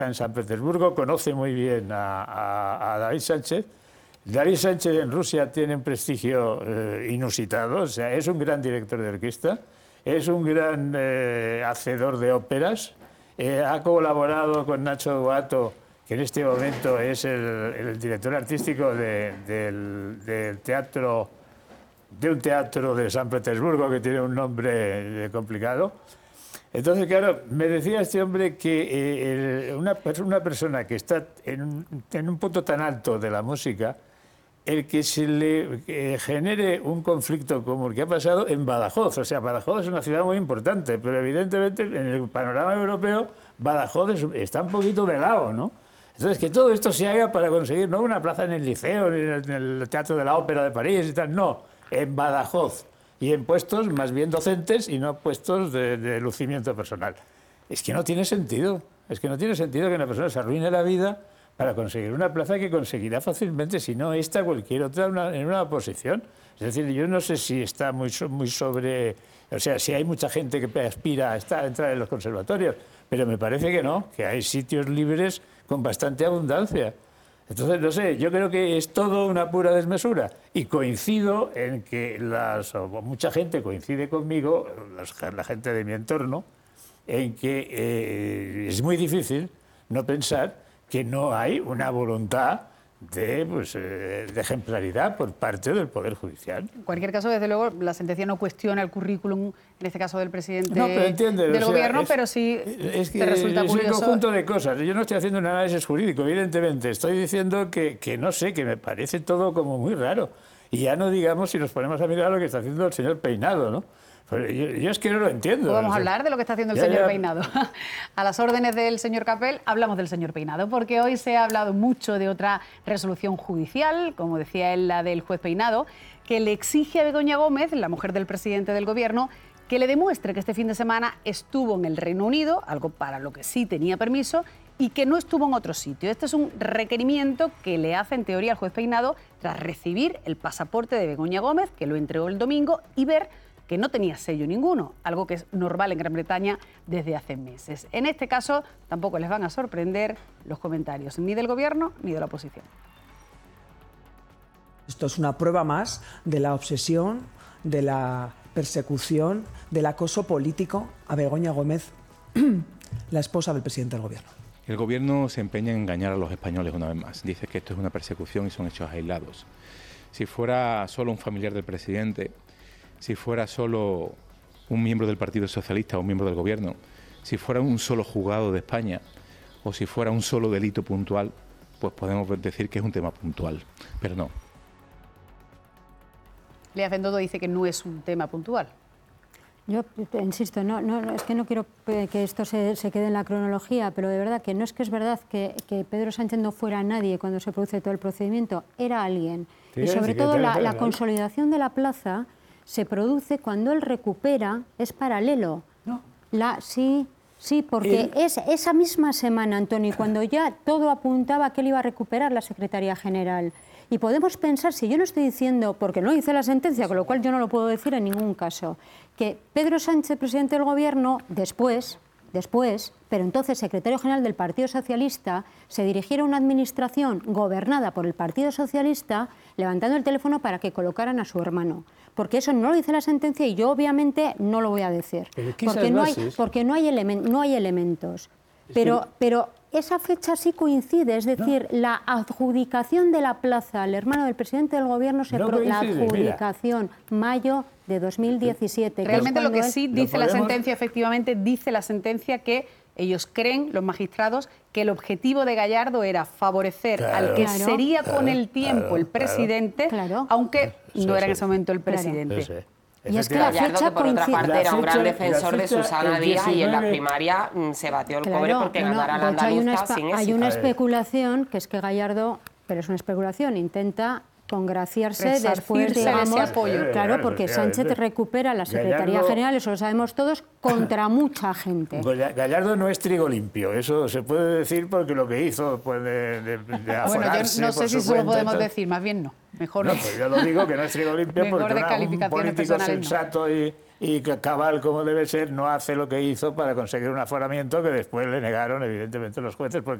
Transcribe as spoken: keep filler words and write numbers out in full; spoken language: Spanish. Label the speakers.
Speaker 1: en San Petersburgo, conoce muy bien a, a, a David Sánchez. David Sánchez en Rusia tiene un prestigio eh, inusitado, o sea, es un gran director de orquesta, es un gran eh, hacedor de óperas, eh, ha colaborado con Nacho Duato, que en este momento es el, el director artístico de, del, del teatro, de un teatro de San Petersburgo que tiene un nombre complicado. Entonces, claro, me decía este hombre que eh, una, una persona que está en un, en un punto tan alto de la música, el que se le eh, genere un conflicto como el que ha pasado en Badajoz. O sea, Badajoz es una ciudad muy importante, pero evidentemente en el panorama europeo Badajoz es, está un poquito de lado, ¿no? Entonces, que todo esto se haga para conseguir no una plaza en el Liceo, ni en el Teatro de la Ópera de París y tal, no, en Badajoz. Y en puestos más bien docentes y no puestos de, de lucimiento personal. Es que no tiene sentido. Es que no tiene sentido que una persona se arruine la vida para conseguir una plaza que conseguirá fácilmente, si no esta, cualquier otra, una, en una posición. Es decir, yo no sé si está muy, muy sobre... O sea, si hay mucha gente que aspira a, estar, a entrar en los conservatorios, pero me parece que no, que hay sitios libres con bastante abundancia. Entonces, no sé, yo creo que es todo una pura desmesura. Y coincido en que las, o mucha gente coincide conmigo, las, la gente de mi entorno, en que eh, es muy difícil no pensar que no hay una voluntad de, pues, eh, de ejemplaridad por parte del Poder Judicial.
Speaker 2: En cualquier caso, desde luego, la sentencia no cuestiona el currículum, en este caso del presidente
Speaker 1: no, pero entiende,
Speaker 2: del
Speaker 1: o sea,
Speaker 2: gobierno,
Speaker 1: es,
Speaker 2: pero sí
Speaker 1: es que
Speaker 2: te resulta
Speaker 1: es
Speaker 2: curioso.
Speaker 1: un conjunto de cosas. Yo no estoy haciendo un análisis jurídico, evidentemente. Estoy diciendo que, que no sé, que me parece todo como muy raro. Y ya no digamos si nos ponemos a mirar lo que está haciendo el señor Peinado, ¿no? Yo, yo es que no lo entiendo.
Speaker 2: Podemos
Speaker 1: o sea,
Speaker 2: hablar de lo que está haciendo el
Speaker 1: ya,
Speaker 2: señor
Speaker 1: ya.
Speaker 2: Peinado. A las órdenes del señor Capel hablamos del señor Peinado, porque hoy se ha hablado mucho de otra resolución judicial, como decía él, la del juez Peinado, que le exige a Begoña Gómez, la mujer del presidente del gobierno, que le demuestre que este fin de semana estuvo en el Reino Unido, algo para lo que sí tenía permiso, y que no estuvo en otro sitio. Este es un requerimiento que le hace en teoría al juez Peinado tras recibir el pasaporte de Begoña Gómez, que lo entregó el domingo, y ver que no tenía sello ninguno, algo que es normal en Gran Bretaña desde hace meses. En este caso, tampoco les van a sorprender los comentarios ni del gobierno ni de la oposición.
Speaker 3: Esto es una prueba más de la obsesión, de la persecución, del acoso político a Begoña Gómez, la esposa del presidente del gobierno.
Speaker 4: El gobierno se empeña en engañar a los españoles una vez más. Dice que esto es una persecución y son hechos aislados. Si fuera solo un familiar del presidente, si fuera solo un miembro del Partido Socialista o un miembro del Gobierno, si fuera un solo juzgado de España o si fuera un solo delito puntual, pues podemos decir que es un tema puntual, pero no.
Speaker 2: Lea Bendodo dice que no es un tema puntual.
Speaker 5: Yo insisto, no, no, es que no quiero que esto se, se quede en la cronología, pero de verdad que no es que es verdad que, que Pedro Sánchez no fuera nadie cuando se produce todo el procedimiento, era alguien.
Speaker 1: Sí,
Speaker 5: y sobre
Speaker 1: sí,
Speaker 5: todo la,
Speaker 1: tal,
Speaker 5: la
Speaker 1: tal,
Speaker 5: consolidación de la plaza se produce cuando él recupera, es paralelo.
Speaker 1: No.
Speaker 5: La, sí, sí, porque
Speaker 1: El...
Speaker 5: es esa misma semana, Antonio, cuando ya todo apuntaba a que él iba a recuperar la Secretaría General. Y podemos pensar, si yo no estoy diciendo, porque no dice la sentencia, con lo cual yo no lo puedo decir en ningún caso, que Pedro Sánchez, presidente del Gobierno, después, después, pero entonces secretario general del Partido Socialista, se dirigiera a una administración gobernada por el Partido Socialista, levantando el teléfono para que colocaran a su hermano. Porque eso no lo dice la sentencia y yo obviamente no lo voy a decir. Porque no hay, porque no hay, elemen, no hay elementos. Pero, pero esa fecha sí coincide, es decir, no. la adjudicación de la plaza al hermano del presidente del Gobierno, se
Speaker 1: no
Speaker 5: pro,
Speaker 1: coincide,
Speaker 5: la adjudicación, mira. mayo de dos mil diecisiete.
Speaker 2: Realmente
Speaker 5: que es
Speaker 2: lo que sí dice
Speaker 1: podemos...
Speaker 2: la sentencia, efectivamente, dice la sentencia que ellos creen, los magistrados, que el objetivo de Gallardo era favorecer
Speaker 1: claro,
Speaker 2: al que
Speaker 5: claro,
Speaker 2: sería
Speaker 1: claro,
Speaker 2: con el tiempo
Speaker 1: claro,
Speaker 2: el presidente,
Speaker 5: claro.
Speaker 2: aunque
Speaker 1: sí,
Speaker 2: no era
Speaker 1: sí.
Speaker 2: en ese momento el
Speaker 5: Claro.
Speaker 2: presidente.
Speaker 1: Sí, sí.
Speaker 5: Y es que la
Speaker 6: Gallardo,
Speaker 5: fecha
Speaker 6: que por otra
Speaker 5: coincide.
Speaker 6: parte era un
Speaker 1: fecha,
Speaker 6: gran defensor de
Speaker 1: fecha,
Speaker 6: Susana
Speaker 1: el
Speaker 6: Díaz y en la
Speaker 1: diecinueve...
Speaker 6: primaria mm, se batió el
Speaker 5: Claro,
Speaker 6: cobre porque
Speaker 5: bueno,
Speaker 6: ganara la
Speaker 5: de hecho, hay una,
Speaker 6: andaluza sin éxito.
Speaker 5: hay una especulación, que es que Gallardo, pero es una especulación, intenta congraciarse después, digamos,
Speaker 2: ese apoyo.
Speaker 5: claro, porque Sánchez recupera la Secretaría
Speaker 1: Gallardo,
Speaker 5: General, eso lo sabemos todos, contra mucha gente.
Speaker 1: Gallardo no es trigo limpio, eso se puede decir porque lo que hizo pues, de, de, de aforarse.
Speaker 2: Bueno, yo no sé si eso lo podemos decir, más bien no. Mejor
Speaker 1: no. Pues yo lo digo que no es trigo limpio porque una, un político sensato no. y, y que cabal como debe ser no hace lo que hizo para conseguir un aforamiento que después le negaron evidentemente los jueces porque